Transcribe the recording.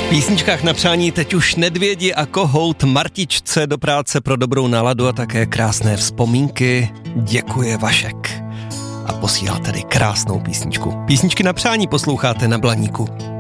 Písničkách na přání teď už Nedvědi a kohout Martičce do práce pro dobrou náladu a také krásné vzpomínky. Děkuje Vašek. A posílá tedy krásnou písničku. Písničky na přání posloucháte na Blaníku.